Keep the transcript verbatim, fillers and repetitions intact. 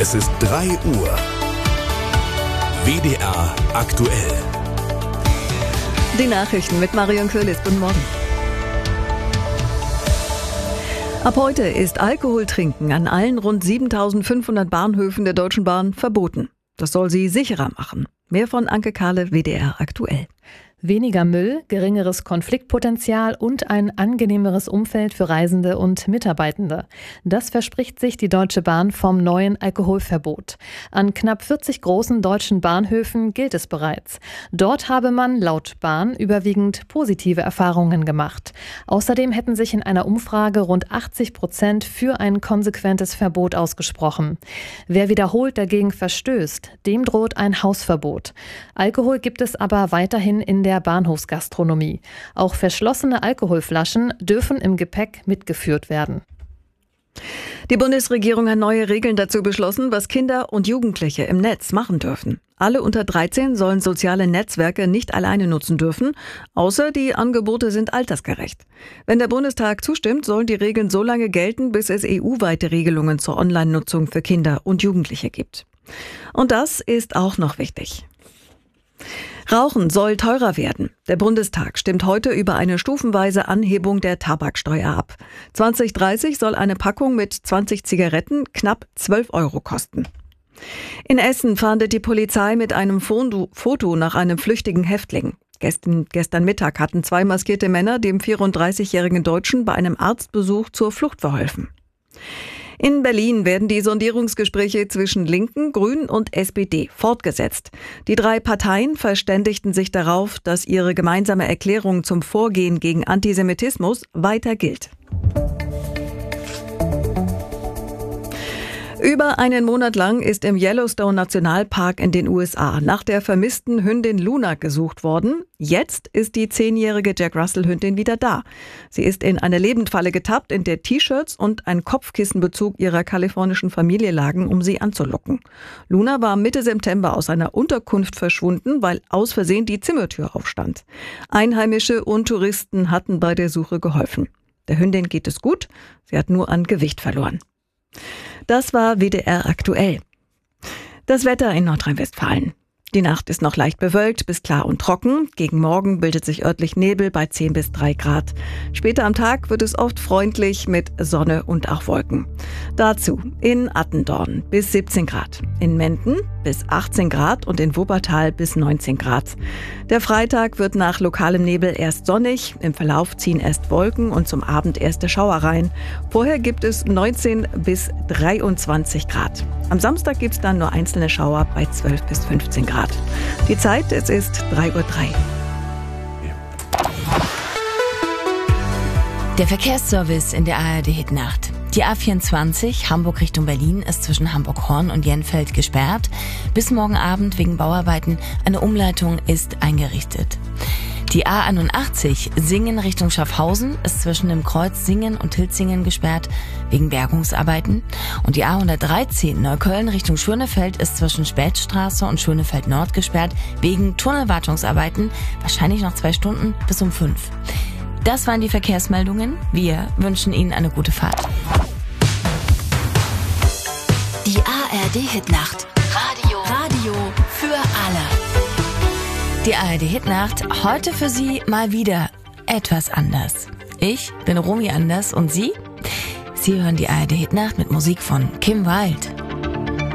Es ist drei Uhr. W D R aktuell. Die Nachrichten mit Marion Köhlis. Guten Morgen. Ab heute ist Alkoholtrinken an allen rund siebentausendfünfhundert Bahnhöfen der Deutschen Bahn verboten. Das soll sie sicherer machen. Mehr von Anke Kahle, W D R aktuell. Weniger Müll, geringeres Konfliktpotenzial und ein angenehmeres Umfeld für Reisende und Mitarbeitende. Das verspricht sich die Deutsche Bahn vom neuen Alkoholverbot. An knapp vierzig großen deutschen Bahnhöfen gilt es bereits. Dort habe man laut Bahn überwiegend positive Erfahrungen gemacht. Außerdem hätten sich in einer Umfrage rund achtzig Prozent für ein konsequentes Verbot ausgesprochen. Wer wiederholt dagegen verstößt, dem droht ein Hausverbot. Alkohol gibt es aber weiterhin in der der Bahnhofsgastronomie. Auch verschlossene Alkoholflaschen dürfen im Gepäck mitgeführt werden. Die Bundesregierung hat neue Regeln dazu beschlossen, was Kinder und Jugendliche im Netz machen dürfen. Alle unter dreizehn sollen soziale Netzwerke nicht alleine nutzen dürfen, außer die Angebote sind altersgerecht. Wenn der Bundestag zustimmt, sollen die Regeln so lange gelten, bis es E U-weite Regelungen zur Online-Nutzung für Kinder und Jugendliche gibt. Und das ist auch noch wichtig. Rauchen soll teurer werden. Der Bundestag stimmt heute über eine stufenweise Anhebung der Tabaksteuer ab. zwanzig dreißig soll eine Packung mit zwanzig Zigaretten knapp zwölf Euro kosten. In Essen fahndet die Polizei mit einem Foto nach einem flüchtigen Häftling. Gestern, gestern Mittag hatten zwei maskierte Männer dem vierunddreißigjährigen Deutschen bei einem Arztbesuch zur Flucht verholfen. In Berlin werden die Sondierungsgespräche zwischen Linken, Grünen und S P D fortgesetzt. Die drei Parteien verständigten sich darauf, dass ihre gemeinsame Erklärung zum Vorgehen gegen Antisemitismus weiter gilt. Über einen Monat lang ist im Yellowstone Nationalpark in den U S A nach der vermissten Hündin Luna gesucht worden. Jetzt ist die zehnjährige Jack Russell-Hündin wieder da. Sie ist in eine Lebendfalle getappt, in der T-Shirts und ein Kopfkissenbezug ihrer kalifornischen Familie lagen, um sie anzulocken. Luna war Mitte September aus einer Unterkunft verschwunden, weil aus Versehen die Zimmertür aufstand. Einheimische und Touristen hatten bei der Suche geholfen. Der Hündin geht es gut, sie hat nur an Gewicht verloren. Das war W D R aktuell. Das Wetter in Nordrhein-Westfalen. Die Nacht ist noch leicht bewölkt bis klar und trocken. Gegen Morgen bildet sich örtlich Nebel bei zehn bis drei Grad. Später am Tag wird es oft freundlich mit Sonne und auch Wolken. Dazu in Attendorn bis siebzehn Grad, in Menden bis achtzehn Grad und in Wuppertal bis neunzehn Grad. Der Freitag wird nach lokalem Nebel erst sonnig, im Verlauf ziehen erst Wolken und zum Abend erste Schauer rein. Vorher gibt es neunzehn bis dreiundzwanzig Grad. Am Samstag gibt es dann nur einzelne Schauer bei zwölf bis fünfzehn Grad. Die Zeit, es ist drei Uhr drei. Der Verkehrsservice in der A R D-Hitnacht. Die A vierundzwanzig Hamburg Richtung Berlin ist zwischen Hamburg-Horn und Jenfeld gesperrt. Bis morgen Abend wegen Bauarbeiten. Eine Umleitung ist eingerichtet. Die A einundachtzig Singen Richtung Schaffhausen ist zwischen dem Kreuz Singen und Hilzingen gesperrt wegen Bergungsarbeiten. Und die A hundertdreizehn Neukölln Richtung Schönefeld ist zwischen Spätstraße und Schönefeld Nord gesperrt wegen Tunnelwartungsarbeiten. Wahrscheinlich noch zwei Stunden bis um fünf. Das waren die Verkehrsmeldungen. Wir wünschen Ihnen eine gute Fahrt. Die A R D-Hitnacht. Radio. Radio für alle. Die A R D-Hitnacht, heute für Sie mal wieder etwas anders. Ich bin Romy Anders und Sie? Sie hören die A R D-Hitnacht mit Musik von Kim Wilde.